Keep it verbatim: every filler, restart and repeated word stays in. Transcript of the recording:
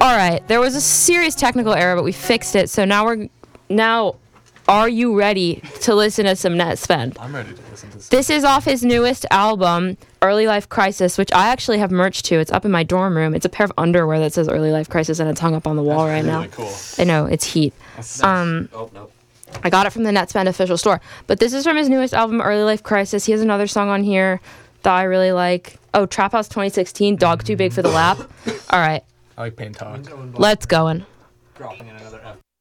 All right, there was a serious technical error, but we fixed it. So now we're now. Are you ready to listen to some Netspend? I'm ready to listen to this. This is off his newest album, Early Life Crisis, which I actually have merch to. It's up in my dorm room. It's a pair of underwear that says Early Life Crisis, and it's hung up on the wall That's right really now. Cool. I know, it's heat. That's Um, oh, no. I got it from the Netspend official store. But this is from his newest album, Early Life Crisis. He has another song on here that I really like. Oh, Trap House twenty sixteen, Dog Too Big for the Lap. All right, I like Pain Talk. let's go in. Dropping in another F.